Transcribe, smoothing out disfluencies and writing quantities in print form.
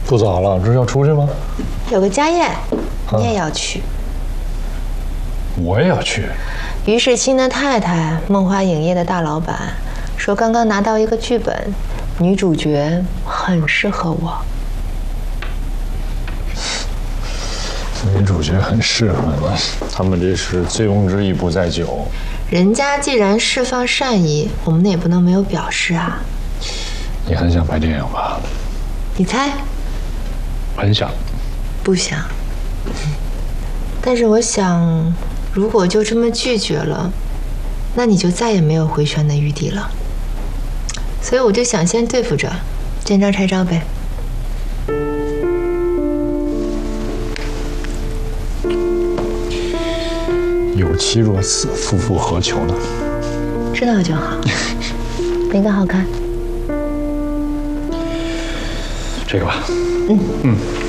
不早了，不是要出去吗？ 有个家宴，你也要去。 我也要去。 于世清的太太，梦华影业的大老板，说刚刚拿到一个剧本，女主角很适合我。 女主角很适合你，他们这是醉翁之意不在酒。 人家既然释放善意，我们也不能没有表示啊。 你很想拍电影吧？ 你猜？ 很想。 不想。但是我想，如果就这么拒绝了，那你就再也没有回旋的余地了。所以我就想先对付着，见招拆招呗。 有妻若此，夫复何求呢？ 知道就好。哪个好看？ 这个吧。 嗯。